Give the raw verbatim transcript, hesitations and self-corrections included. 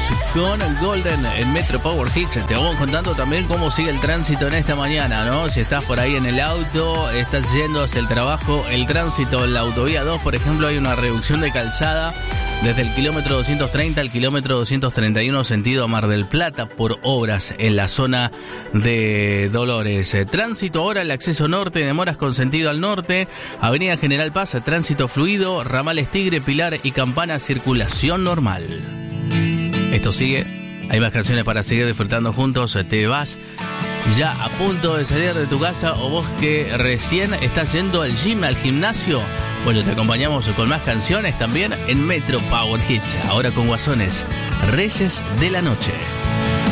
con Golden en Metro Power Hits. Te vamos contando también cómo sigue el tránsito en esta mañana, ¿no? Si estás por ahí en el auto, estás yendo hacia el trabajo, el tránsito en la autovía dos, por ejemplo, hay una reducción de calzada desde el kilómetro doscientos treinta al kilómetro doscientos treinta y uno sentido a Mar del Plata por obras en la zona de Dolores. Eh, tránsito ahora, el acceso norte, demoras con sentido al norte, Avenida General Paz, tránsito fluido, ramales Tigre, Pilar y Campana, circulación normal. Esto sigue, hay más canciones para seguir disfrutando juntos. Te vas ya a punto de salir de tu casa, o vos que recién estás yendo al gym, al gimnasio. Bueno, te acompañamos con más canciones también en Metro Power Hits. Ahora con Guasones, Reyes de la Noche.